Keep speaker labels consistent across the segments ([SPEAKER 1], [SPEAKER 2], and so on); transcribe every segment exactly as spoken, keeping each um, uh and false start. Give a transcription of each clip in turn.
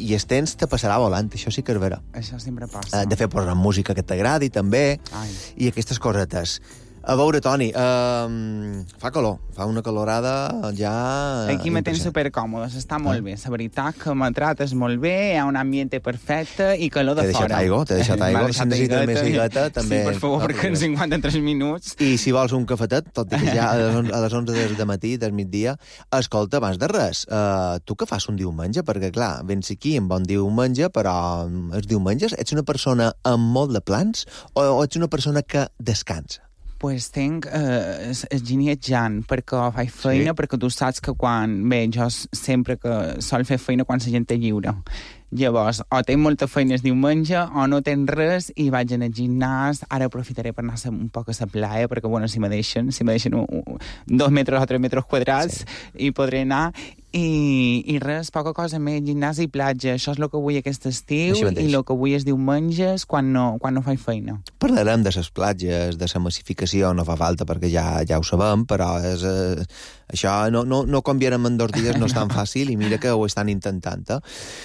[SPEAKER 1] i el temps te passarà volant, això sí que és vera.
[SPEAKER 2] Això sempre passa.
[SPEAKER 1] Uh, de fer posar música que t'agradi, també,
[SPEAKER 2] Ai.
[SPEAKER 1] i aquestes cosetes. A veure, Toni, uh, fa calor, fa una calorada ja...
[SPEAKER 2] Aquí me tens supercòmodes, està molt bé. La veritat que me trates molt bé, hi ha un ambient perfecte i calor de
[SPEAKER 1] T'he
[SPEAKER 2] fora.
[SPEAKER 1] deixat aigua, t'he deixat aigua. Si necessites més aigueta, també...
[SPEAKER 2] Sí, per favor, perquè en cinquanta-tres minuts...
[SPEAKER 1] I si vols un cafetet, tot i que ja a les onze, a les onze del de matí, del migdia, escolta, abans de res, uh, tu què fas un diumenge? Perquè, clar, vens aquí en bon diumenge, però els diumenges ets una persona amb molt de plans o, o ets una persona que descansa?
[SPEAKER 2] Pues tinc eh, ginietjant, perquè faig feina, sí. Perquè tu saps que quan... Bé, jo sempre que sol fer feina quan la gent és lliure. Llavors, o tinc molta feina el diumenge, o no tenc res, i vaig anar al gimnàs. Ara aprofitaré per anar un poc a la playa, perquè, bueno, si me deixen, si me deixen un, un, dos metres o tres metres quadrats, sí. I podré anar. I, i res, poca cosa més, gimnàs i platja. Això és el que vull aquest estiu, i el que vull és diumenges quan no, quan no faig feina.
[SPEAKER 1] Parlarem de les platges, de la massificació, no fa falta perquè ja, ja ho sabem, però és, eh, això no, no, no canviarem en dos dies, no és tan fàcil, i mira que ho estan intentant. Eh?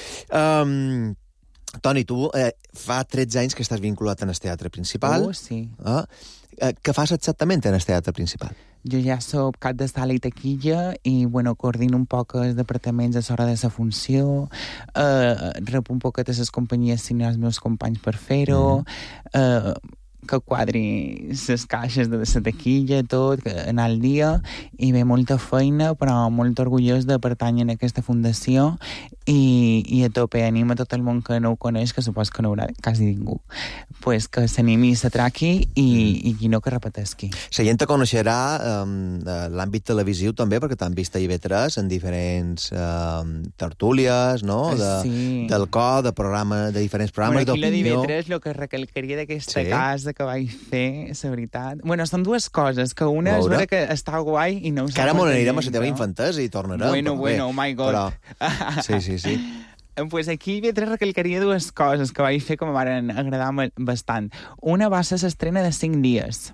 [SPEAKER 1] Um, Toni, tu eh, fa tretze anys que estàs vinculat en el teatre principal.
[SPEAKER 2] Oh, sí.
[SPEAKER 1] Eh? Eh, què fas exactament en el teatre principal?
[SPEAKER 2] Jo ja soc cap de sala i taquilla i, bueno, coordino un poc els departaments a l'hora de la funció, eh, rep un poquet de les companyies si no els meus companys per fer-ho, mm. eh, que quadri les caixes de la taquilla, tot, anar al dia, i ve molta feina, però molt orgullós de pertànyer a aquesta fundació, i, i a tope anima tot el món que no ho coneix, que supos que no haurà quasi ningú, pues que s'animi i s'atraqui, i, mm. i qui no que repetesqui.
[SPEAKER 1] La gent te coneixerà um, l'àmbit televisiu també, perquè t'han vist a I V tres en diferents um, tertúlies, no? De, sí. Del cor, de, programa, de diferents programes
[SPEAKER 2] bueno,
[SPEAKER 1] d'opinió.
[SPEAKER 2] Aquí la I V tres, el que recalcaria d'aquesta sí. casa que vaig fer, la veritat... Bueno, són dues coses, que una és vera que està guai i no ho sap.
[SPEAKER 1] Que ara m'ho anirem a la teva infantesa i tornarem.
[SPEAKER 2] Bueno, bueno, oh my God.
[SPEAKER 1] Però... Sí, sí, sí.
[SPEAKER 2] Pues aquí I V tres recalcaria dues coses que vaig fer que me van agradar bastant. Una va ser l'estrena de cinc dies.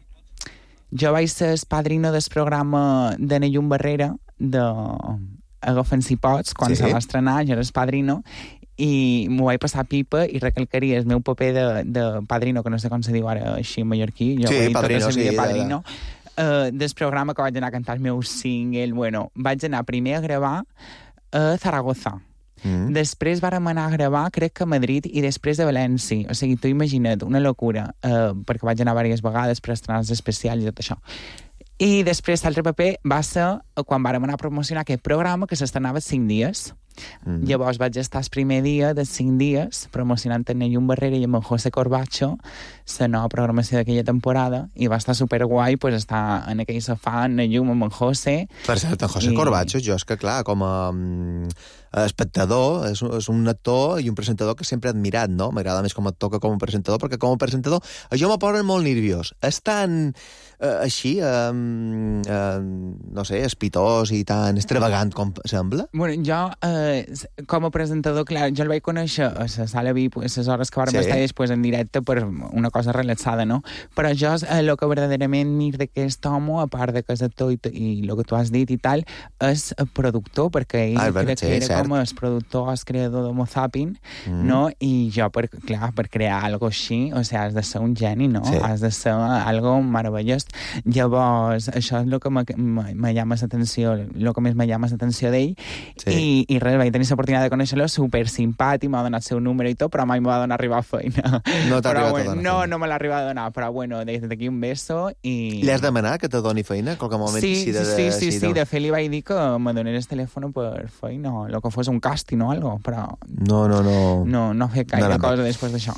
[SPEAKER 2] Jo vaig ser el padrino del programa de Nellum Barrera, de Agafen si pots, quan sí. Se va estrenar, jo era el padrino, i m'ho vaig passar pipa i recalcaria el meu paper de, de padrino, que no sé com se diu ara així en mallorquí, jo
[SPEAKER 1] sí,
[SPEAKER 2] vaig
[SPEAKER 1] padrino,
[SPEAKER 2] sí,
[SPEAKER 1] padrino.
[SPEAKER 2] Uh, del programa que vaig anar a cantar el meu single, bueno, vaig anar primer a gravar a Zaragoza. Mm. Després vàrem anar a gravar, crec que a Madrid, i després a València. O sigui, tu imagina't, una locura, uh, perquè vaig anar diverses vegades per estrenar els especials i tot això. I després l'altre paper va ser quan vàrem anar a promocionar aquest programa que s'estrenava cinc dies. Mm. Llavors vaig estar el primer dia de cinc dies promocionant en Nellum Barrera i amb en José Corbacho la nova programació d'aquella temporada, i va estar superguai pues, estar en aquell sofà en Nellum amb en José.
[SPEAKER 1] Per cert, en José I... Corbacho, jo és que clar, com a um, espectador, és, és un actor i un presentador que sempre he admirat, no? M'agrada més com a actor que com a presentador, perquè com a presentador jo me posa molt nerviós. És tan uh, així, um, uh, no sé, espitós i tan extravagant com sembla?
[SPEAKER 2] Bueno, jo eh, com a presentador, clar, jo el vaig conèixer a la sala V I P, a les hores que vàrem sí. estar després en directe per una cosa relaxada, no? Però jo el eh, que verdaderament mir d'aquest home, a part de que és actor i, i el que tu has dit i tal, és productor, perquè ell ah, crec sí, que era cert. Com el productor, el creador d'Homo Zapping, mm. no? I jo, per, clar, per crear algo així, o sigui, has de ser un geni, no? Sí. Has de ser algo meravellós. Llavors, això és el que me, me, me llama l'atenció, el que més me llama l'atenció d'ell, sí. i, i res, vaig tenir l'oportunitat de conèixer-lo, super simpàtic, m'ha donat el seu número i tot, però mai m'ha donat arribar a feina.
[SPEAKER 1] No t'ha arribat
[SPEAKER 2] bueno,
[SPEAKER 1] a donar
[SPEAKER 2] No,
[SPEAKER 1] feina.
[SPEAKER 2] no me l'ha arribat a donar, però bueno, des d'aquí un beso i...
[SPEAKER 1] Li has demanat que te doni feina? Qualque moment
[SPEAKER 2] sí,
[SPEAKER 1] sí, de,
[SPEAKER 2] sí, sí, sí,
[SPEAKER 1] sí,
[SPEAKER 2] sí, de fet li vaig dir que me donés el telèfon per feina, o el que fos un càsting o algo, però...
[SPEAKER 1] No, no, no...
[SPEAKER 2] No, no he fet gaire
[SPEAKER 1] no, no,
[SPEAKER 2] cosa després d'això.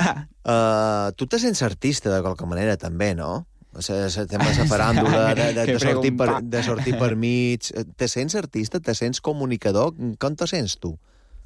[SPEAKER 1] uh, tu te sents artista de qualque manera, també, no? O sigui, el tema de la faràndula, de, de, de, sortir per, de sortir per mig... Te sents artista? Te sents comunicador? Com te sents, tu?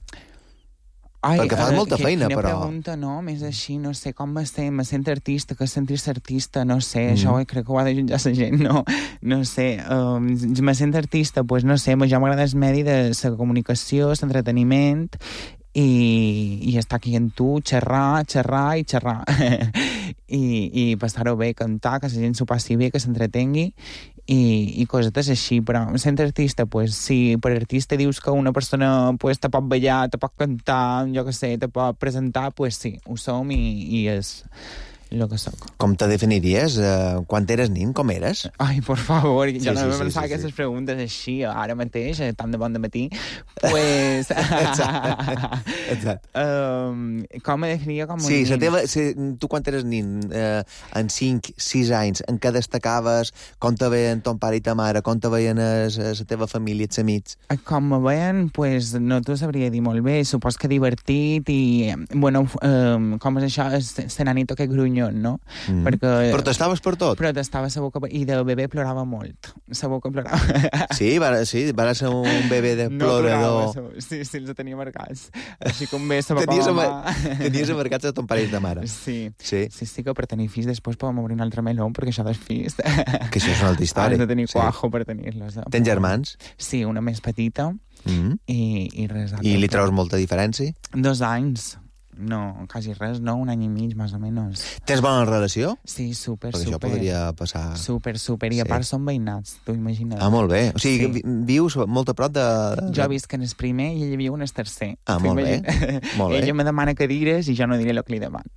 [SPEAKER 2] Ai,
[SPEAKER 1] perquè fas molta
[SPEAKER 2] que,
[SPEAKER 1] feina,
[SPEAKER 2] quina
[SPEAKER 1] però...
[SPEAKER 2] Quina pregunta, no? Més així, no sé, com me sent, me sent artista, que sentir-se artista, no sé, mm. això crec que ho ha de jutjar la gent, no? No sé, um, me sent artista, doncs pues, no sé, ja m'agrada el medi de la comunicació, l'entreteniment, i, i estar aquí amb tu, xerrar, xerrar i xerrar. I, i passar-ho bé, cantar, que la gent s'ho passi bé, que s'entretengui, i, i cosetes així, però sent artista, pues, si per artista dius que una persona pues, te pot ballar, te pot cantar, jo què sé, te pot presentar, pues sí, ho som i, i és el que soc.
[SPEAKER 1] Com te definiries? Uh, quan eres nin, com eres?
[SPEAKER 2] Ai, por favor, sí, jo no
[SPEAKER 1] sí,
[SPEAKER 2] m'he
[SPEAKER 1] sí,
[SPEAKER 2] pensat
[SPEAKER 1] sí,
[SPEAKER 2] aquestes
[SPEAKER 1] sí.
[SPEAKER 2] preguntes així, ara mateix, tant de bon de matí. Pues...
[SPEAKER 1] Exacte. Exacte.
[SPEAKER 2] Um, com me definiria com un
[SPEAKER 1] sí,
[SPEAKER 2] nin?
[SPEAKER 1] Teva, si, tu quan eres nin, eh, en cinc, sis anys, en què destacaves, com te veien ton pare i ta mare, com te veien la teva família, els amics?
[SPEAKER 2] Com me veien, pues, no t'ho sabria dir molt bé, supos que divertit i, bueno, um, com és això, ser nanito que grunyo, no?
[SPEAKER 1] Mm.
[SPEAKER 2] Perquè,
[SPEAKER 1] però t'estaves per tot?
[SPEAKER 2] Però t'estava sa boca... I de bebè plorava molt. Sa boca plorava.
[SPEAKER 1] Sí, va, sí, va ser un bebè de
[SPEAKER 2] no
[SPEAKER 1] plorador.
[SPEAKER 2] Plorava, sí, sí, els tenia marcats. Així com bé sa boca
[SPEAKER 1] tenies,
[SPEAKER 2] mamà.
[SPEAKER 1] Tenies marcats a ton pare i ta mare.
[SPEAKER 2] Sí.
[SPEAKER 1] Sí.
[SPEAKER 2] Sí, sí, que per tenir fills després podem obrir un altre meló, perquè això dels fills...
[SPEAKER 1] Que això és una altra història.
[SPEAKER 2] Has de tenir
[SPEAKER 1] sí.
[SPEAKER 2] cuajo per tenir-los. Eh?
[SPEAKER 1] Tens germans?
[SPEAKER 2] Sí, una més petita
[SPEAKER 1] mm.
[SPEAKER 2] i, i res.
[SPEAKER 1] I li treus molta diferència?
[SPEAKER 2] Dos anys. No, quasi res, no? Un any i mig, més o menys.
[SPEAKER 1] Tens bona relació?
[SPEAKER 2] Sí, super,
[SPEAKER 1] Perquè
[SPEAKER 2] super.
[SPEAKER 1] això podria passar...
[SPEAKER 2] Super, super. I
[SPEAKER 1] sí.
[SPEAKER 2] a part són veïnats, t'ho imagines.
[SPEAKER 1] Ah, molt bé. O sigui,
[SPEAKER 2] sí.
[SPEAKER 1] vius molt a prop de...
[SPEAKER 2] Jo visc en el primer i ell viu en el tercer.
[SPEAKER 1] Ah, molt bé. molt bé.
[SPEAKER 2] Ella me demana cadires i jo no diré el que li demano.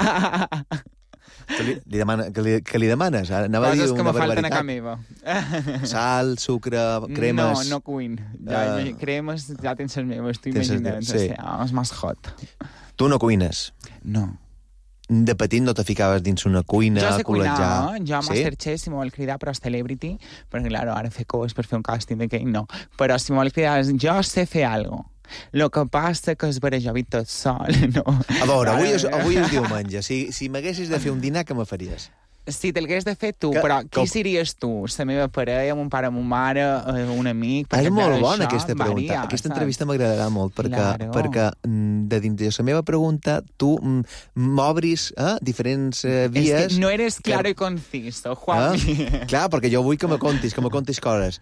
[SPEAKER 1] Que li, li demana, que, li, que li demanes? Anava
[SPEAKER 2] Coses
[SPEAKER 1] a dir
[SPEAKER 2] que
[SPEAKER 1] una
[SPEAKER 2] me falten a
[SPEAKER 1] barbaritat.
[SPEAKER 2] casa meva.
[SPEAKER 1] Sal, sucre, cremes...
[SPEAKER 2] No, no cuin. Ja, uh, cremes ja tens les meves, t'ho imagines. Sí. O sigui, és més hot.
[SPEAKER 1] Tu no cuines?
[SPEAKER 2] No.
[SPEAKER 1] De petit no te ficaves dins una cuina
[SPEAKER 2] jo
[SPEAKER 1] a
[SPEAKER 2] sé
[SPEAKER 1] col·legiar?
[SPEAKER 2] Cuinar, jo a
[SPEAKER 1] sí?
[SPEAKER 2] Masterchef, si m'ho vol cridar, però és Celebrity, perquè, clar, ara fer coses per fer un càsting d'aquell, no. Però si m'ho vol cridar, jo sé fer alguna cosa. El que passa que és per jo vi tot sol, no?
[SPEAKER 1] A veure, avui és, avui és diumenge. Si, si m'haguessis de fer un dinar, què me faries?
[SPEAKER 2] Sí, te'l hagués de fer tu,
[SPEAKER 1] que,
[SPEAKER 2] però qui
[SPEAKER 1] que...
[SPEAKER 2] series tu? La meva parella, mon pare, mon mare, un amic?
[SPEAKER 1] És molt bona
[SPEAKER 2] això,
[SPEAKER 1] aquesta pregunta.
[SPEAKER 2] varia,
[SPEAKER 1] aquesta
[SPEAKER 2] saps?
[SPEAKER 1] entrevista m'agradarà molt, perquè,
[SPEAKER 2] claro.
[SPEAKER 1] perquè de dins de la meva pregunta tu m'obris eh, diferents eh, vies...
[SPEAKER 2] És que no eres claro
[SPEAKER 1] que...
[SPEAKER 2] i conciso, Juan.
[SPEAKER 1] Eh? Clar, perquè jo vull que me contis, que me contis coses.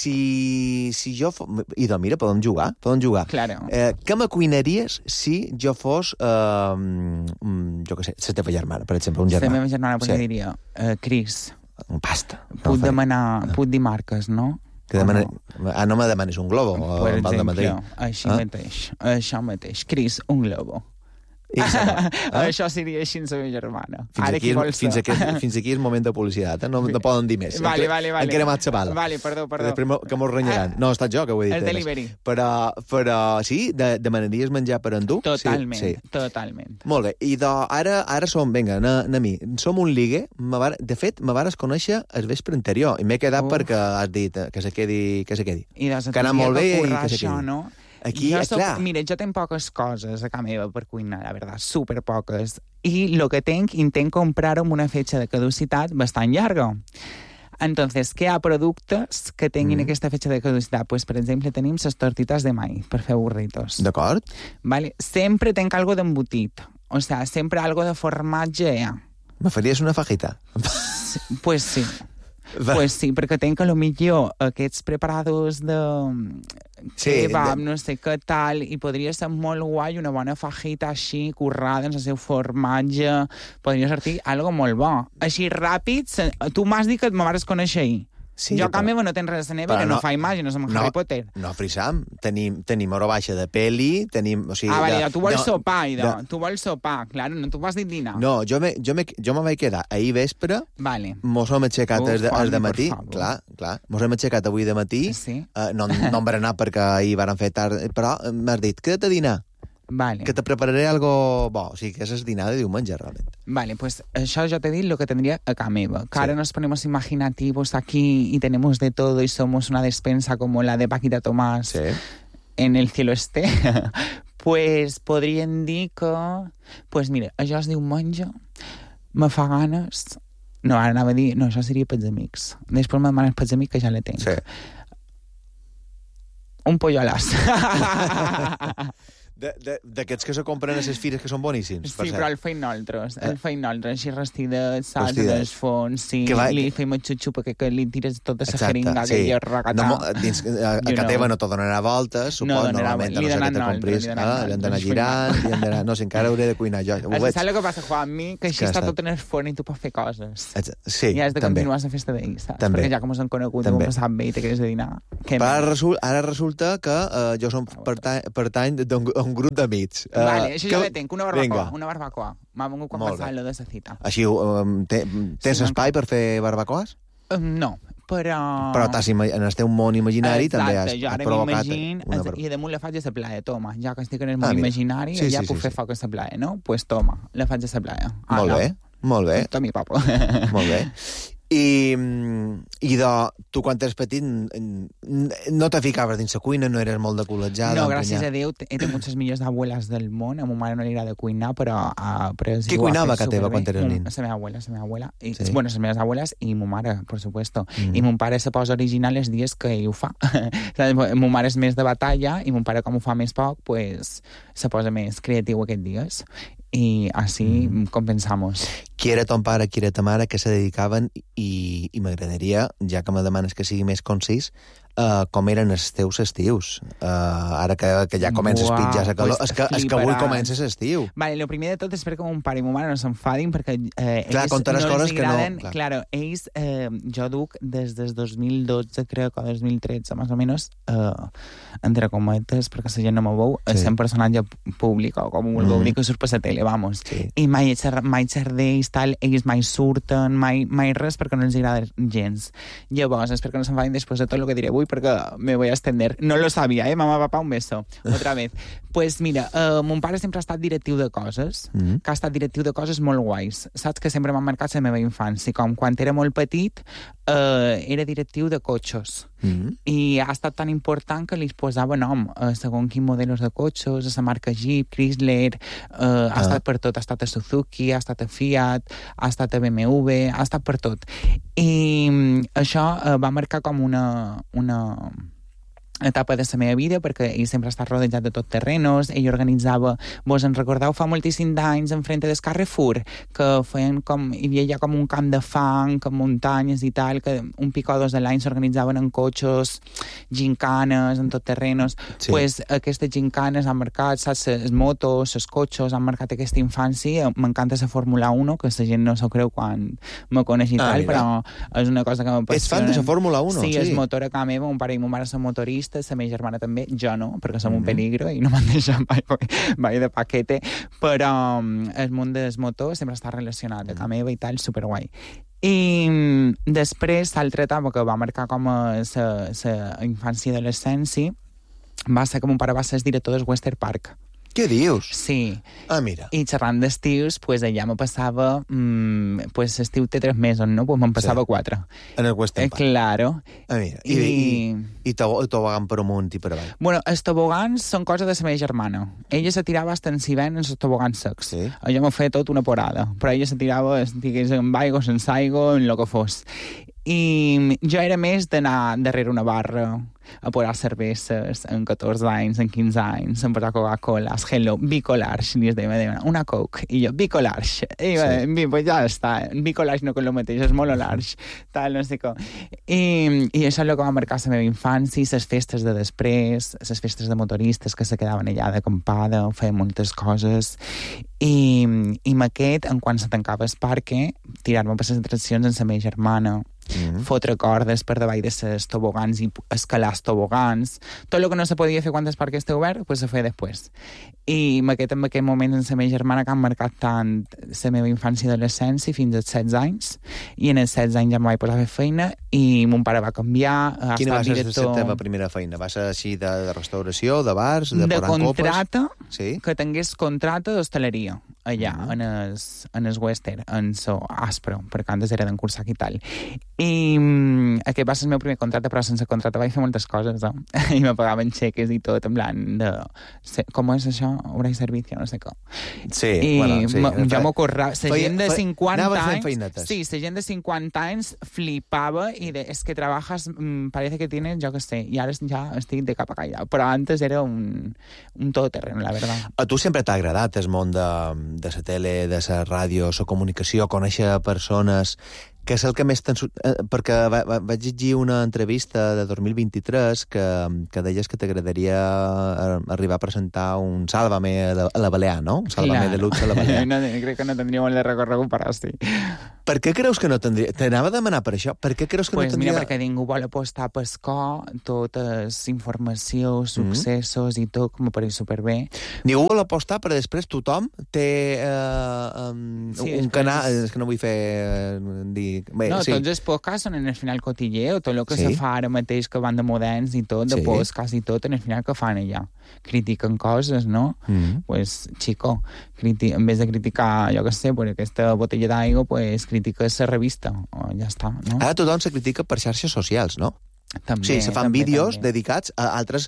[SPEAKER 1] Si, si jo... Fos... Idò, mira, podem jugar, podem jugar.
[SPEAKER 2] Claro.
[SPEAKER 1] Eh, què me cuinaries si jo fos, eh, jo què sé, la teva germana, per exemple, un germà?
[SPEAKER 2] La meva germana, per
[SPEAKER 1] sí.
[SPEAKER 2] diria, uh, Cris.
[SPEAKER 1] Un pasta.
[SPEAKER 2] Puc
[SPEAKER 1] no
[SPEAKER 2] demanar,
[SPEAKER 1] ah.
[SPEAKER 2] puc dir marques, no?
[SPEAKER 1] Que demana... no? Ah, no me demanes un globo,
[SPEAKER 2] per
[SPEAKER 1] o val de Madrid.
[SPEAKER 2] així
[SPEAKER 1] ah?
[SPEAKER 2] mateix, això mateix. Cris, un globo.
[SPEAKER 1] Ah?
[SPEAKER 2] Això seria així amb la meva germana.
[SPEAKER 1] Fins,
[SPEAKER 2] Ara
[SPEAKER 1] aquí, és, fins, aquí, fins aquí és moment de publicitat, eh? no, no poden dir més.
[SPEAKER 2] Vale, vale, vale.
[SPEAKER 1] Han cremat la bala.
[SPEAKER 2] Vale, perdó, perdó.
[SPEAKER 1] Després mo, que mos renyaran. No, ha estat jo que ho he dit.
[SPEAKER 2] El delivery.
[SPEAKER 1] Però, però sí, de, demanaries menjar per endur?
[SPEAKER 2] Totalment,
[SPEAKER 1] sí, sí.
[SPEAKER 2] totalment.
[SPEAKER 1] Molt bé, i de, ara, ara som, vinga, na, na mi, som un ligue, var, de fet, me vares conèixer el vespre anterior, i m'he quedat Uf. perquè has dit que se quedi, que se quedi.
[SPEAKER 2] I doncs,
[SPEAKER 1] que ha anat molt bé i que se
[SPEAKER 2] això,
[SPEAKER 1] quedi.
[SPEAKER 2] No?
[SPEAKER 1] Aquí,
[SPEAKER 2] jo
[SPEAKER 1] eh,
[SPEAKER 2] soc,
[SPEAKER 1] clar.
[SPEAKER 2] Mira, jo tenc poques coses a casa meva per cuinar, la veritat, super poques. I lo que tenc, intent comprar amb una fetge de caducitat bastant llarga. Entonces, què hi ha productes que tinguin mm. aquesta fetge de caducitat? Pues, per exemple, tenim les tortitas de maíz per fer burritos.
[SPEAKER 1] D'acord.
[SPEAKER 2] Vale? Sempre tenc algo d'embotit. O sea, sempre algo de formatge. Eh?
[SPEAKER 1] Me faries una fajita?
[SPEAKER 2] Sí, pues sí. Va. Pues sí, perquè tenc a lo millor aquests preparados de
[SPEAKER 1] sí,
[SPEAKER 2] kebab,
[SPEAKER 1] de...
[SPEAKER 2] no sé què tal, i podria ser molt guai una bona fajita així, currada en el seu formatge, podria sortir algo molt bo. Així ràpid, tu m'has dit que me vas conèixer ahir. Sí, jo a casa meva no tens res a nevera, no, no fa imatge, no som
[SPEAKER 1] no,
[SPEAKER 2] Harry Potter.
[SPEAKER 1] No, Frisam, tenim, tenim hora baixa de peli, tenim... O sigui,
[SPEAKER 2] ah, vale,
[SPEAKER 1] de,
[SPEAKER 2] tu vols
[SPEAKER 1] de,
[SPEAKER 2] sopar, idò.
[SPEAKER 1] De...
[SPEAKER 2] Tu vols sopar, claro, no tu vas dir dinar.
[SPEAKER 1] No, jo me, jo me, jo me vaig quedar ahir vespre,
[SPEAKER 2] vale.
[SPEAKER 1] mos hem aixecat
[SPEAKER 2] Uf,
[SPEAKER 1] el de, de matí,
[SPEAKER 2] favor.
[SPEAKER 1] clar, clar, mos hem aixecat avui de matí,
[SPEAKER 2] sí?
[SPEAKER 1] uh, no, no em berenar perquè ahir van fer tard, però m'has dit, queda't a dinar.
[SPEAKER 2] Vale.
[SPEAKER 1] Que te prepararé algo bo, o sigui, que és el dinar de diumenge, realment.
[SPEAKER 2] Vale, pues això ja te he dit lo que tendría a casa meva. Que sí. Ahora nos ponemos imaginativos aquí y tenemos de todo y somos una despensa como la de Paquita Tomás
[SPEAKER 1] sí.
[SPEAKER 2] en el cielo esté. Pues podríem dir que... Pues mira, això es diumenge, me fa ganes... No, ara anava a dir... No, això seria pels amics. Després me demanes pels amics que ja le tenc.
[SPEAKER 1] Sí.
[SPEAKER 2] Un pollo a l'as.
[SPEAKER 1] D'aquests que se compren a les fires que són boníssims.
[SPEAKER 2] Sí, però el feim nosaltres. El feim nosaltres, així restidet, saps,
[SPEAKER 1] Restidet.
[SPEAKER 2] en els fons, sí.
[SPEAKER 1] Que va-
[SPEAKER 2] Li feim el xup-xup que, que li tires tota la
[SPEAKER 1] Exacte,
[SPEAKER 2] jeringa
[SPEAKER 1] sí.
[SPEAKER 2] que hi ha regatat.
[SPEAKER 1] No, mo- dins, a, a
[SPEAKER 2] You
[SPEAKER 1] casa
[SPEAKER 2] know.
[SPEAKER 1] teva no t'ho donarà voltes,
[SPEAKER 2] No
[SPEAKER 1] supos,
[SPEAKER 2] donarà
[SPEAKER 1] normalment,
[SPEAKER 2] vol- li
[SPEAKER 1] a no ser que
[SPEAKER 2] donen
[SPEAKER 1] te
[SPEAKER 2] altre,
[SPEAKER 1] compris.
[SPEAKER 2] li donen
[SPEAKER 1] Ah,
[SPEAKER 2] altre,
[SPEAKER 1] li han d'anar
[SPEAKER 2] és
[SPEAKER 1] girant, li han d'anar... No sé, encara hauré de cuinar jo. Ho
[SPEAKER 2] Has,
[SPEAKER 1] veig.
[SPEAKER 2] saps el que passa, Juanmi? Que així
[SPEAKER 1] Que
[SPEAKER 2] està
[SPEAKER 1] està-
[SPEAKER 2] tot en el forn i tu pots fer coses.
[SPEAKER 1] Exa- Sí,
[SPEAKER 2] I has de
[SPEAKER 1] també.
[SPEAKER 2] continuar la festa d'ahir, saps?
[SPEAKER 1] També.
[SPEAKER 2] Perquè ja com us han conegut,
[SPEAKER 1] També.
[SPEAKER 2] ho hem passat bé i te quedes de dinar. Què
[SPEAKER 1] Però ara,
[SPEAKER 2] més?
[SPEAKER 1] resul, ara resulta que uh, jo som pertany, pertany d'un un grup d'amics. Uh,
[SPEAKER 2] Vale, això
[SPEAKER 1] que...
[SPEAKER 2] ja ho tenc, una barbacoa,
[SPEAKER 1] Vinga.
[SPEAKER 2] una barbacoa. M'ha vengut quan
[SPEAKER 1] Molt bé.
[SPEAKER 2] passava lo de la cita.
[SPEAKER 1] Així, um, te, tens
[SPEAKER 2] Sí,
[SPEAKER 1] espai per fer barbacoes?
[SPEAKER 2] Um, no, però...
[SPEAKER 1] Però t'has, ima- en el teu món imaginari també has,
[SPEAKER 2] jo
[SPEAKER 1] has
[SPEAKER 2] ara
[SPEAKER 1] provocat
[SPEAKER 2] m'imagino,
[SPEAKER 1] una bar...
[SPEAKER 2] i damunt la faig a la playa, toma. Ja que estic en el
[SPEAKER 1] Ah,
[SPEAKER 2] món
[SPEAKER 1] mira.
[SPEAKER 2] imaginari,
[SPEAKER 1] Sí,
[SPEAKER 2] ja
[SPEAKER 1] sí,
[SPEAKER 2] puc
[SPEAKER 1] sí,
[SPEAKER 2] fer
[SPEAKER 1] sí.
[SPEAKER 2] foc a la playa, no? Pues toma, la faig a la playa.
[SPEAKER 1] Molt bé, molt bé.
[SPEAKER 2] Toma, papa.
[SPEAKER 1] Molt bé. I, mm, i de, tu quan eres petit n- n- no te ficaves dins la cuina, no eres molt de col·legiada.
[SPEAKER 2] No, gràcies a Déu, he tingut les millors abueles del món. A ma mare no li agrada cuinar, però... Uh, però sí
[SPEAKER 1] Qui
[SPEAKER 2] ho ha
[SPEAKER 1] cuinava
[SPEAKER 2] fet
[SPEAKER 1] a teva
[SPEAKER 2] superbé.
[SPEAKER 1] quan eres
[SPEAKER 2] Mo-
[SPEAKER 1] nin?
[SPEAKER 2] La meva abuela, la meva abuela. I,
[SPEAKER 1] Sí.
[SPEAKER 2] Bueno, les meves abueles i ma mare, por supuesto.
[SPEAKER 1] Mm.
[SPEAKER 2] I mon pare se posa original els dies que ell ho fa. Mon mare és més de batalla i mon pare, com ho fa més poc, pues, se posa més creatiu aquests dies. I així mm. compensamos.
[SPEAKER 1] Qui era ton pare, qui era ta mare, que se dedicaven, i, i m'agradaria, ja que me demanes que sigui més concís, uh, com eren els teus estius. Uh, ara que, que ja comença
[SPEAKER 2] Uau,
[SPEAKER 1] a pitjar la calor.
[SPEAKER 2] pues
[SPEAKER 1] és, que, és que avui
[SPEAKER 2] fliparàs.
[SPEAKER 1] comença l'estiu.
[SPEAKER 2] Vale, lo primer de tot és perquè mon pare i ma mare no s'enfadin, perquè eh,
[SPEAKER 1] Clar,
[SPEAKER 2] ells
[SPEAKER 1] contaràs
[SPEAKER 2] no
[SPEAKER 1] coses
[SPEAKER 2] els
[SPEAKER 1] que no-
[SPEAKER 2] agraden...
[SPEAKER 1] clar.
[SPEAKER 2] Claro, ells, eh, jo duc des del dos mil dotze, crec, o dos mil tretze, més o menys, eh, entre cometes, perquè la gent no me veu,
[SPEAKER 1] Sí.
[SPEAKER 2] sí. sent personatge públic, o com ho vulgueu
[SPEAKER 1] Mm.
[SPEAKER 2] dir, que surt per la tele, vamos.
[SPEAKER 1] Sí.
[SPEAKER 2] I mai, xer- mai xer d'ells, tal, ells mai surten, mai, mai res, perquè no els agrada gens. Llavors, és perquè no s'enfadin després de tot el que diré avui, perquè me voy a extender. No lo sabia, eh? Mamá, papá, un beso. Otra vez. Pues mira, eh, mon pare sempre ha estat directiu de coses,
[SPEAKER 1] Mm.
[SPEAKER 2] que ha estat directiu de coses molt guais. Saps que sempre m'han marcat la meva infància. Com quan era molt petit, eh, era directiu de cotxes.
[SPEAKER 1] Mm.
[SPEAKER 2] I ha estat tan important que li posava nom a segons quin modelos de cotxes, a la marca Jeep, Chrysler, eh, ha
[SPEAKER 1] Ah.
[SPEAKER 2] estat per tot. Ha estat a Suzuki, ha estat a Fiat, ha estat a B M W, ha estat per tot. I mm, això eh, va marcar com una... una etapa de la meva vida, perquè ell sempre ha estat rodejat de tot terrenos, ell organitzava, vos en recordeu, fa moltíssim d'anys enfrente del Carrefour, que feien com, hi havia ja com un camp de fang, amb muntanyes i tal, que un pic o dos de l'any s'organitzaven en cotxes, gincanes, en tot terrenos.
[SPEAKER 1] Sí.
[SPEAKER 2] Pues aquestes gincanes han marcat, saps, les motos, els cotxes, han marcat aquesta infància. M'encanta la Fórmula uno, que la gent no s'ho creu quan me coneix i
[SPEAKER 1] Ah,
[SPEAKER 2] tal,
[SPEAKER 1] mira.
[SPEAKER 2] però és una cosa que m'apassiona.
[SPEAKER 1] Ets fan de la Fórmula uno?
[SPEAKER 2] Sí,
[SPEAKER 1] Sí.
[SPEAKER 2] és motor a casa meva, mon pare i mon mare són motoristes, la meva germana també, jo no, perquè som
[SPEAKER 1] Mhm.
[SPEAKER 2] un peligro i no m'han deixat mai, mai de paquete, però um, el món dels motors sempre està relacionat a casa meva i tal, superguai. I mm, després, l'altra etapa que va marcar com a la infància i adolescència va ser que mon pare va ser el director del Western Park.
[SPEAKER 1] Què dius?
[SPEAKER 2] Sí,
[SPEAKER 1] Ah, mira.
[SPEAKER 2] i xerrant d'estius, pues allà me passava, mm, pues l'estiu té tres mesos, no? Pues me'n passava
[SPEAKER 1] Sí.
[SPEAKER 2] quatre.
[SPEAKER 1] En el Western
[SPEAKER 2] Eh,
[SPEAKER 1] Park.
[SPEAKER 2] claro.
[SPEAKER 1] Ah, mira. I,
[SPEAKER 2] I-
[SPEAKER 1] i, i to- tobogant per amunt i per avall.
[SPEAKER 2] Bueno, els tobogans són cosa de la meva germana. Ella se tirava hasta en s'hivern en els tobogans secs.
[SPEAKER 1] Sí.
[SPEAKER 2] Jo m'ho feia tot una porada, però ella se tirava, digués, en aigua, sense aigua, en el que fos. I jo era més d'anar darrere una barra a posar cerveses en catorze anys, en quinze anys, en posar Coca-Cola, Hello, Bicolarge, i es deia, deia, una Coke, i jo, Bicolarge, i jo, sí. Pues ja està, Bicolarge no que el mateix, és molt large, tal, no sé com. I, i això és el que va marcar la meva infància, les festes de després, les festes de motoristes que se quedaven allà d'acampada, feien moltes coses, i, i amb aquest, en quan se tancava el parque, tirar-me per les atraccions amb la meva germana,
[SPEAKER 1] Mm.
[SPEAKER 2] fotre cordes per davall de les tobogans i escalar els tobogans. Tot el que no se podia fer quan el parc estava obert, pues se feia després. I amb aquest, en aquest moment, en la meva germana, que han marcat tant la meva infància i adolescència fins als setze anys, i en els setze anys ja em vaig posar a fer feina, i mon pare va canviar, ha
[SPEAKER 1] Quina va
[SPEAKER 2] estat
[SPEAKER 1] ser
[SPEAKER 2] director...
[SPEAKER 1] la teva primera feina? Va ser així de, de restauració, de bars, de,
[SPEAKER 2] de
[SPEAKER 1] posar en copes?
[SPEAKER 2] contrata,
[SPEAKER 1] Sí?
[SPEAKER 2] que tingués contracte d'hostaleria. allà, mm. en, el, en el western, en so aspro, perquè antes era d'en Cursac i tal. I um, aquest va ser el meu primer contracte, però sense contracte vaig fer moltes coses, no? I me pagaven xeques i tot, en plan de... Com és això? Obra i servicio, no sé com.
[SPEAKER 1] Sí,
[SPEAKER 2] I
[SPEAKER 1] bueno, sí.
[SPEAKER 2] I jo m'ocorrava... La gent de cinquanta anys...
[SPEAKER 1] Feinetes.
[SPEAKER 2] Sí, la gent de cinquanta anys flipava i de, és que trabajas, mm, parece que tienes, jo què sé, i ara ja estic de cap a callà. Però antes era un, un todoterreno, la verdad.
[SPEAKER 1] A tu sempre t'ha agradat el món de, de la tele, de la ràdio, la comunicació, conèixer persones... que és el que més t'han... Eh, perquè va, va, vaig llegir una entrevista de dos mil vint-i-tres que, que deies que t'agradaria arribar a presentar un Sálvame a la, a la Balear, no? Un Sálvame claro. de Luxe a la Balear.
[SPEAKER 2] No, crec que no tindria molt de recorregut per així.
[SPEAKER 1] Per què creus que no tindria... T'anava a demanar per això. Per què creus que
[SPEAKER 2] pues
[SPEAKER 1] no tindria...
[SPEAKER 2] Mira, perquè ningú vol apostar per escó, totes informacions, successos mm. i tot, com per superbé.
[SPEAKER 1] Ningú vol apostar, però després tothom té eh, um, sí, un canal... És que no vull fer... Eh, dir Bé,
[SPEAKER 2] no,
[SPEAKER 1] sí.
[SPEAKER 2] tots els podcasts són en el final cotilleo, tot el que
[SPEAKER 1] sí.
[SPEAKER 2] se fa ara mateix que van de moderns i tot, de sí. podcast i tot, en el final que fan allà. Critiquen coses, no? Mm. Pues, chico, criti- en vez de criticar, jo què sé, per aquesta botella d'aigua, pues critiques la revista, o ja està, no?
[SPEAKER 1] Ara tothom se critica per xarxes socials, no?
[SPEAKER 2] També,
[SPEAKER 1] sí, se fan
[SPEAKER 2] també,
[SPEAKER 1] vídeos
[SPEAKER 2] també.
[SPEAKER 1] dedicats a altres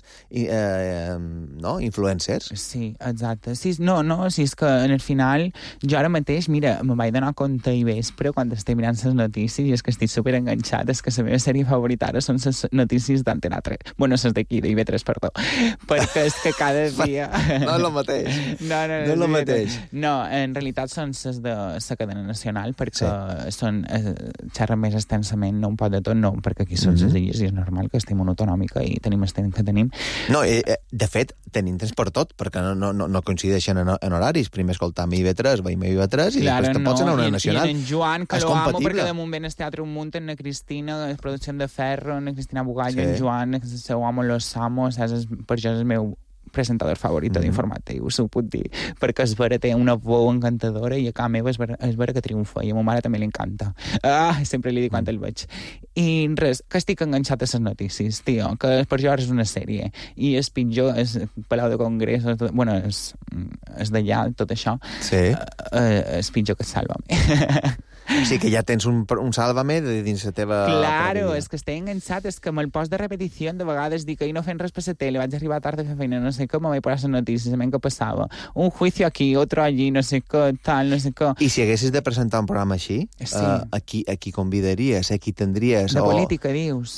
[SPEAKER 1] eh, no? influencers.
[SPEAKER 2] Sí, exacte. Sí, no, no, sí, és que en el final, jo ara mateix, mira, me vaig donar compte i vespre quan estic mirant les notícies i és que estic superenganxat, és que la meva sèrie favorita ara són les notícies d'Antena tres. Bueno, les d'aquí, d'I V tres, perdó. Perquè és que cada dia...
[SPEAKER 1] No és el mateix.
[SPEAKER 2] No, no,
[SPEAKER 1] no és el mateix.
[SPEAKER 2] No, en realitat són les de la cadena nacional, perquè sí. són eh, xerren més extensament, no un pot de tot, no, perquè aquí són mm-hmm. les illes i és normal que estem monotòmica i tenim el temps que tenim.
[SPEAKER 1] No, eh, de fet, tenim temps per tot, perquè no, no, no coincideixen en, en horaris. Primer escoltam I V tres, veiem I V tres, i claro, després te pots anar a una
[SPEAKER 2] I,
[SPEAKER 1] nacional.
[SPEAKER 2] I en Joan, que lo amo, perquè de moment el Teatre Un Munt, en la Cristina, la producció de Ferro, en la Cristina Bugall, sí. en Joan, el seu amo Los Amos, és, per això és el meu presentador favorito mm. d'informatius, ho puc dir, perquè es vera té una veu encantadora i a casa meva es vera, es vera que triomfa, i a ma mare també li encanta. Ah, sempre li dic quan mm. el veig. I res, que estic enganxat a les notícies, tio, que per jo és una sèrie, i és pitjor, és Palau de Congrés, tot, bueno, és, és d'allà, tot això,
[SPEAKER 1] sí.
[SPEAKER 2] eh, és pitjor que Sálvame.
[SPEAKER 1] Sí, que ja tens un, un Sálvame dins la teva...
[SPEAKER 2] Claro, és que estic enganxat, és que amb el post de repetició de vegades dic que no fent res per la tele, vaig arribar tard a fer feina, no sé com, me vaig posar les notícies, a què passava. Un juicio aquí, otro allí, no sé què, tal, no sé què.
[SPEAKER 1] I si haguessis de presentar un programa així, sí. uh, a, qui, a qui convidaries, a qui tindries...
[SPEAKER 2] De
[SPEAKER 1] o...
[SPEAKER 2] política, dius?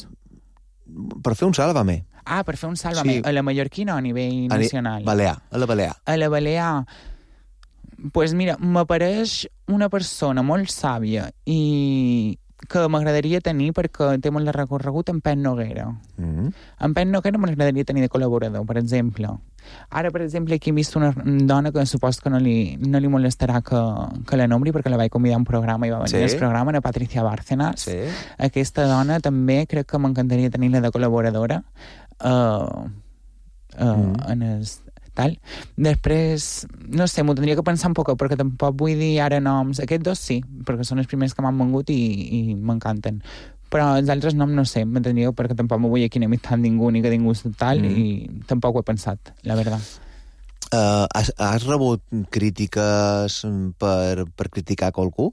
[SPEAKER 1] Per fer un Sálvame.
[SPEAKER 2] Ah, per fer un Sálvame. Sí. A la mallorquina o a nivell a nacional?
[SPEAKER 1] A Balear, a la Balear.
[SPEAKER 2] A la Balear... Pues mira, m'apareix una persona molt sàvia i que m'agradaria tenir perquè té molt de recorregut en Pep Noguera. Mm-hmm. En Pep Noguera m'agradaria tenir de col·laborador, per exemple. Ara, per exemple, aquí he vist una dona que supos que no li, no li molestarà que, que la nombri perquè la vaig convidar a un programa i va venir sí. al programa, a Patricia Bárcenas. Sí. Aquesta dona també crec que m'encantaria tenir-la de col·laboradora uh, uh, mm. en els... Tal. Després, no sé, m'ho tindria que pensar un poc, perquè tampoc vull dir ara noms. Aquests dos sí, perquè són els primers que m'han vengut i, i m'encanten. Però els altres noms no sé, m'entendríeu, perquè tampoc m'ho vull aquí enemistar ningú ni que ningú tal, mm. i tampoc ho he pensat, la veritat.
[SPEAKER 1] Uh, has, has rebut crítiques per, per criticar qualcú?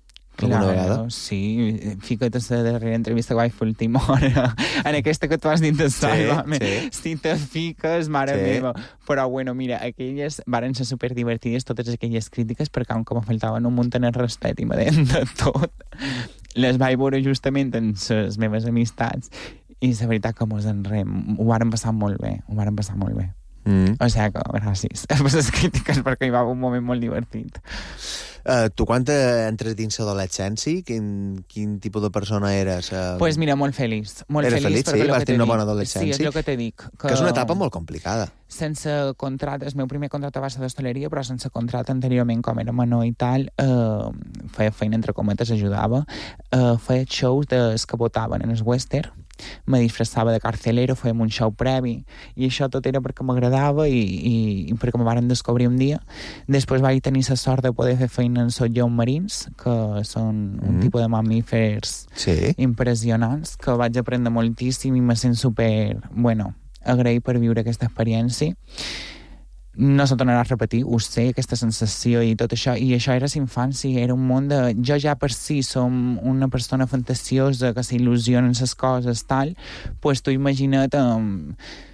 [SPEAKER 2] Claro, sí. Fica't a la darrera entrevista que vaig fer última hora. En aquesta que tu has dit de Sálvame. Sí, sí. Si te fiques, mare sí. meva. Però, bueno, mira, aquelles varen ser superdivertides, totes aquelles crítiques, perquè com me faltaven un munt en el respecte i me deien de tot. Les vaig veure justament en les meves amistats i la veritat que mos en rem. Ho varen passar molt bé, ho varen passar molt bé. Mm. O sigui que, gràcies per les crítiques, perquè hi va haver un moment molt divertit.
[SPEAKER 1] Uh, tu quan entres dins l'adolescència, quin, quin tipus de persona eres? Uh...
[SPEAKER 2] Pues mira, molt feliç. Molt
[SPEAKER 1] eres
[SPEAKER 2] feliç,
[SPEAKER 1] feliç, sí? Vas tenir una bona
[SPEAKER 2] dic.
[SPEAKER 1] adolescència?
[SPEAKER 2] Sí, és el que t'he dit.
[SPEAKER 1] Que... que és una etapa molt complicada.
[SPEAKER 2] Sense contracte, el meu primer contracte va ser d'hostaleria, però sense contracte anteriorment, com era menor i tal, uh, feia feina entre cometes, ajudava, uh, feia shows des que votaven en el western, me disfressava de carcelero, fèiem un show previ, i això tot era perquè m'agradava i, i, i perquè me varen descobrir un dia. Després vaig tenir la sort de poder fer feina en sotllons marins, que són mm. un tipus de mamífers sí. impressionants, que vaig aprendre moltíssim i me sent super, bueno, agraït per viure aquesta experiència. no se tornarà a repetir, ho sé, aquesta sensació i tot això, i això era l'infància, era un món de... Jo ja per si som una persona fantasiosa que s'il·lusionen les coses, tal, pues tu imagina't um,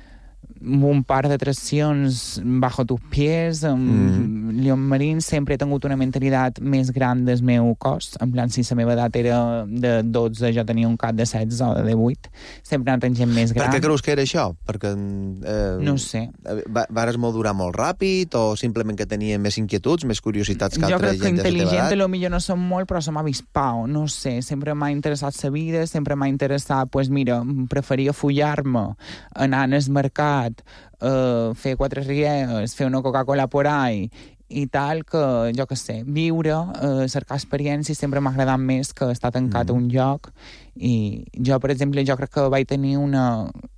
[SPEAKER 2] un parc d'atraccions bajo tus pies, amb mm. Leon Marín. Sempre he tingut una mentalitat més gran del meu cos, en plan, si la meva edat era de dotze, jo tenia un cap de setze o de divuit, sempre he anat amb gent més gran.
[SPEAKER 1] Per què creus que era això? Perquè eh,
[SPEAKER 2] no sé.
[SPEAKER 1] Va, vares madurar molt ràpid, o simplement que tenia més inquietuds, més curiositats que
[SPEAKER 2] jo
[SPEAKER 1] altra gent de la teva edat?
[SPEAKER 2] Jo crec que intel·ligent lo millor no som molt, però som avispau, no sé, sempre m'ha interessat la vida, sempre m'ha interessat, pues mira, preferia follar-me, anar al mercat, Uh, fer quatre rieres, fer una Coca-Cola por ahí i tal, que jo què sé, viure, uh, cercar experiències sempre m'ha agradat més que estar tancat mm. a un lloc. I jo, per exemple, jo crec que vaig tenir una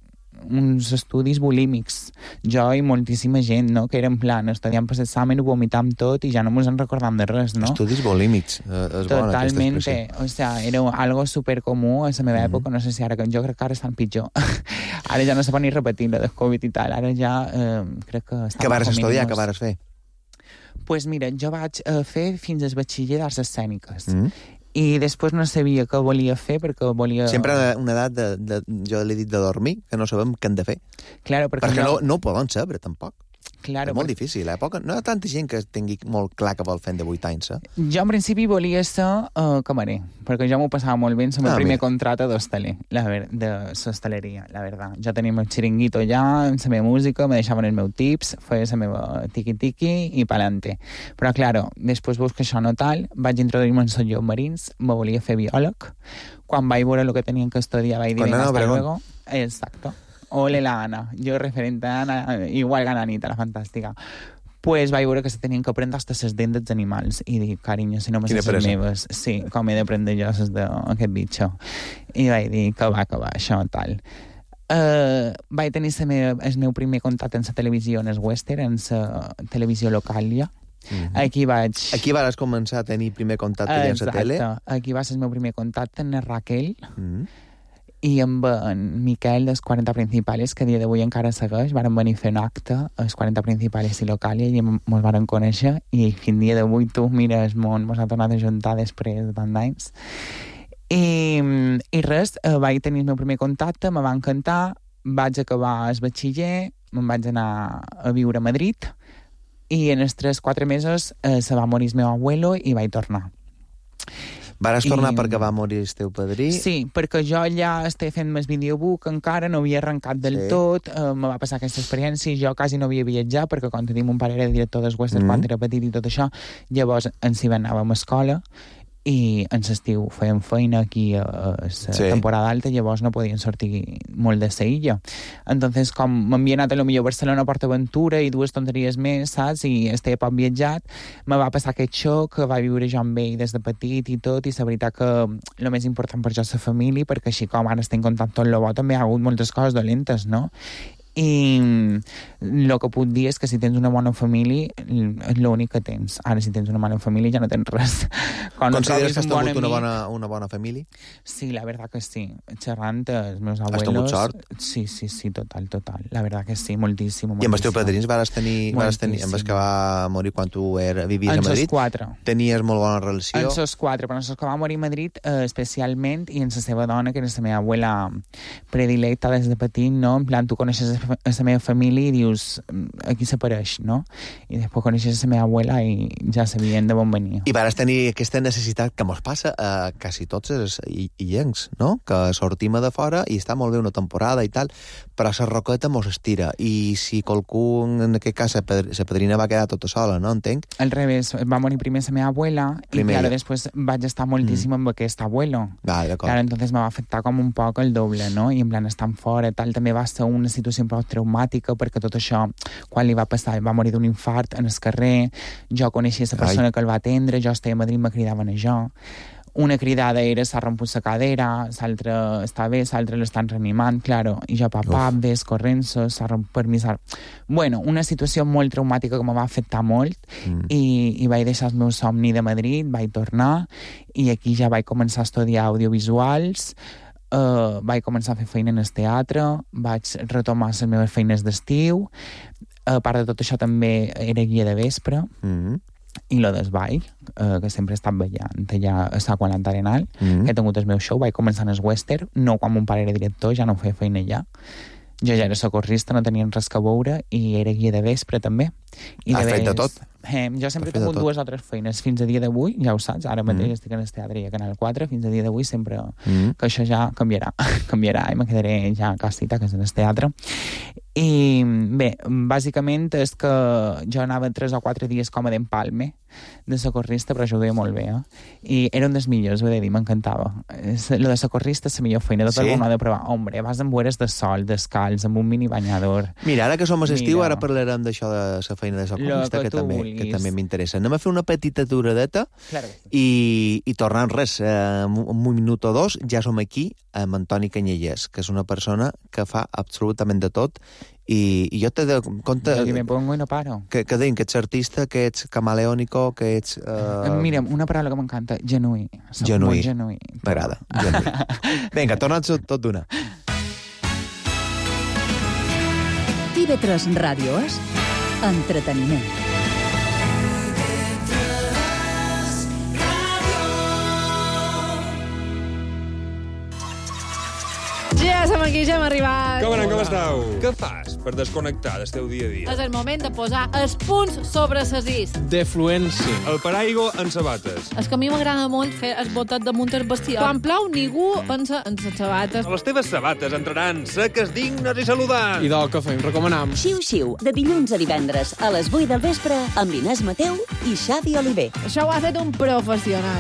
[SPEAKER 2] uns estudis bulímics, jo i moltíssima gent, no?, que era en plan, estudiant per l'examen, ho vomitam tot i ja no mos en recordam de res, no?
[SPEAKER 1] Estudis bulímics, eh, és bona aquesta expressió.
[SPEAKER 2] O sea, era algo supercomú a la meva mm-hmm. època, no sé si ara, jo crec que ara estan pitjor. Ara ja no se pot ni repetir la del Covid i tal, ara ja eh, crec que...
[SPEAKER 1] Què vares estudiar, què vares fer?
[SPEAKER 2] Pues mira, jo vaig eh, fer fins al batxiller d'arts escèniques. Mm-hmm. I després no sabia què volia fer, perquè volia...
[SPEAKER 1] Sempre una edat, de, de, jo l'he dit, de dormir, que no sabem què hem de fer.
[SPEAKER 2] Claro, perquè
[SPEAKER 1] perquè
[SPEAKER 2] jo...
[SPEAKER 1] no, no ho poden saber, tampoc.
[SPEAKER 2] Claro,
[SPEAKER 1] és molt
[SPEAKER 2] perquè...
[SPEAKER 1] difícil, a l'època. No hi ha tanta gent que tingui molt clar que vol fer de vuit anys, eh?
[SPEAKER 2] Jo, en principi, volia ser uh, camarer, perquè jo m'ho passava molt bé en el meu ah, primer mira. contracte d'hostaler, ver... de l'hostaleria, la verdad. Jo tenia el meu xiringuito ja, amb la meva música, me deixaven els meus tips, feia la meva tiqui-tiqui i pa'lante. Però, claro, després veus que això no tal, vaig introduir-me en els llocs marins, me volia fer biòleg. Quan vaig veure el que tenien que estudiar, vaig dir, venga, hasta luego. Exacto. Ole la Ana, jo referente a Ana, igual que Anita, la fantàstica. Pues vaig veure que se tenien que prendre hasta les dents dels animals. I dic, carinyo, si no me les meves. Sí, com he de prendre jo les d'aquest bitxo. I vaig dir, que va, que va, això, tal. Uh, vaig tenir meva, el meu primer contacte en la televisió, en el western, en la televisió local ja. Mm-hmm. Aquí vaig...
[SPEAKER 1] Aquí vas començar a tenir primer contacte ja en la tele?
[SPEAKER 2] Exacte. Aquí va ser el meu primer contacte en Raquel. Mm-hmm. I amb en Miquel dels quaranta Principales, que a dia d'avui encara segueix, varen venir a fer un acte, els quaranta Principales i Localia, i ens varen conèixer, i fins dia d'avui tu, mira, el món ens ha tornat a juntar després de tant d'anys. I, I res, eh, vaig tenir el meu primer contacte, me va encantar, vaig acabar el batxiller, me'n vaig anar a viure a Madrid, i en els tres quatre mesos eh, se va morir el meu abuelo i vaig tornar.
[SPEAKER 1] Vares tornar
[SPEAKER 2] I...
[SPEAKER 1] perquè va morir el teu padrí?
[SPEAKER 2] Sí, perquè jo ja estava fent més videobook encara, no havia arrencat del sí. tot, eh, me va passar aquesta experiència, jo quasi no havia viatjat, perquè quan tenim un pare era director dels Western mm. quan era petit i tot això, llavors en si anàvem a escola, i en l'estiu fèiem feina aquí a, a la sí. temporada alta, llavors no podien sortir molt de la illa. Entonces, com m'havia anat a lo millor a Barcelona a PortAventura i dues tonteries més, saps? I estava poc viatjat, me va passar aquest xoc, que va viure jo amb ell des de petit i tot, i la veritat que el més important per jo és la família, perquè així com ara estem contant tot lo bo, també hi ha hagut moltes coses dolentes, no? I el que puc dir és que si tens una bona família és l'únic que tens. Ara, si tens una mala família ja no tens res. Quan
[SPEAKER 1] Consideres que has tingut una bona, una bona família?
[SPEAKER 2] Sí, la verdad que sí. Xerrant els meus abuelos...
[SPEAKER 1] Has tingut sort?
[SPEAKER 2] Sí, sí, sí, total, total. La verdad que sí, moltíssim. moltíssim.
[SPEAKER 1] I amb els teus padrins vas tenir... Vas tenir amb els que va morir quan tu er, vivies a Madrid?
[SPEAKER 2] En els quatre.
[SPEAKER 1] Tenies molt bona relació?
[SPEAKER 2] En els quatre, però en els que va morir a Madrid eh, especialment, i en la seva dona, que era la meva abuela predilecta des de petit, no? En plan, tu coneixes a la meva família i dius, aquí s'apareix, no? I després coneixes la meva abuela i ja sabien de on venia.
[SPEAKER 1] I vas tenir aquesta necessitat que mos passa a quasi tots els illencs, no? Que sortim a de fora i està molt bé una temporada i tal, però la roqueta mos estira. I si qualcú, en aquest cas, la padrina va quedar tota sola, no? Entenc?
[SPEAKER 2] Al revés, va morir primer la meva abuela primer. I, claro, després vaig estar moltíssim mm. amb aquest abuelo.
[SPEAKER 1] Vale, d'acord.
[SPEAKER 2] Claro, entonces me va afectar com un poc el doble, no? I en plan, estant fora, tal, també va ser una situació un poc traumàtica, perquè tot això, quan li va passar, va morir d'un infart en el carrer, jo coneixia la persona Ai. que el va atendre, jo estava a Madrid, me cridaven a jo. Una cridada era s'ha romput la cadera, l'altra està bé, l'altra l'estan reanimant, claro, i jo, papà, ves corrent-se, s'ha romput per mi... Bueno, una situació molt traumàtica que me va afectar molt, mm. i, i vaig deixar el meu somni de Madrid, vaig tornar, i aquí ja vaig començar a estudiar audiovisuals, Uh, vaig començar a fer feina en el teatre, vaig retomar les meves feines d'estiu, a part de tot això també era guia de vespre,
[SPEAKER 1] Mm-hmm.
[SPEAKER 2] i lo d'esball, eh, que sempre he estat ballant allà a Sa quaranta Arenal,
[SPEAKER 1] Mm-hmm.
[SPEAKER 2] que he tingut el meu show, vaig començar en el western, no quan mon pare era director, ja no feia feina allà. Jo ja era socorrista, no tenien res que veure, i era guia de vespre, també. I
[SPEAKER 1] Has fet de tot?
[SPEAKER 2] Eh, jo sempre he
[SPEAKER 1] fet de
[SPEAKER 2] tingut
[SPEAKER 1] tot.
[SPEAKER 2] dues o tres feines, fins a dia d'avui, ja ho saps, ara mateix
[SPEAKER 1] Mm.
[SPEAKER 2] estic en el teatre i a Canal quatre, fins a dia d'avui sempre...
[SPEAKER 1] Mm.
[SPEAKER 2] que això ja canviarà, canviarà, i me quedaré ja a casita, que és en el teatre. I bé, bàsicament és que jo anava tres o quatre dies com a d'empalme de socorrista, però jo ho deia molt bé, eh? I era un dels millors, ho he de dir, m'encantava. Lo de socorrista és la millor feina, tot
[SPEAKER 1] Sí?
[SPEAKER 2] el món ho ha de provar. Hombre, vas amb boires de sol, descalç, amb un mini banyador.
[SPEAKER 1] Mira, ara que som a l'estiu,
[SPEAKER 2] Mira.
[SPEAKER 1] ara parlarem d'això de la feina de socorrista,
[SPEAKER 2] Lo que
[SPEAKER 1] que,
[SPEAKER 2] tu
[SPEAKER 1] també,
[SPEAKER 2] vulguis.
[SPEAKER 1] que també m'interessa. Anem a fer una petita aturadeta
[SPEAKER 2] Claro que sí.
[SPEAKER 1] i, i tornant res, eh, en un minut o dos, ja som aquí amb Antoni Canyelles, que és una persona que fa absolutament de tot, i, i jo te de compte
[SPEAKER 2] I me pongo i no paro.
[SPEAKER 1] que, que deim que ets artista, que ets camaleònico, que ets... Eh...
[SPEAKER 2] Mira, una paraula que m'encanta, genuí. Soc
[SPEAKER 1] Genuí.
[SPEAKER 2] molt genuí.
[SPEAKER 1] M'agrada, genuí. Vinga, torna'ns tot d'una.
[SPEAKER 3] T V tres Ràdio és entreteniment.
[SPEAKER 4] Ja som aquí, ja hem arribat.
[SPEAKER 5] Com anem, com esteu? Què fas per desconnectar del teu dia a dia?
[SPEAKER 4] És el moment de posar els punts sobre ses is.
[SPEAKER 5] Defluència. El paraigua en sabates.
[SPEAKER 4] És que a mi m'agrada molt fer el botet damunt el bestiar. Quan plou, ningú pensa en les sabates.
[SPEAKER 5] Les teves sabates entraran seques, dignes i saludants.
[SPEAKER 6] I del que fem, recomanam.
[SPEAKER 7] Xiu-xiu, de dilluns a divendres, a les vuit del vespre, amb Inés Mateu i Xavi Oliver.
[SPEAKER 4] Això ho ha fet un professional.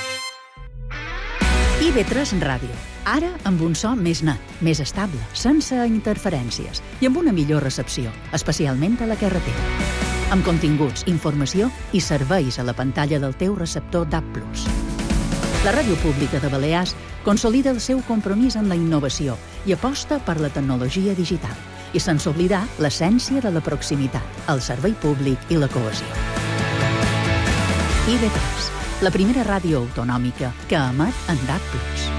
[SPEAKER 3] I V tres Ràdio. Ara amb un so més net, més estable, sense interferències i amb una millor recepció, especialment a la carretera. Amb continguts, informació i serveis a la pantalla del teu receptor D A B plus. La Ràdio Pública de Balears consolida el seu compromís en la innovació i aposta per la tecnologia digital i sense oblidar l'essència de la proximitat, el servei públic i la cohesió. I V tres, la primera ràdio autonòmica que emet en D A B plus.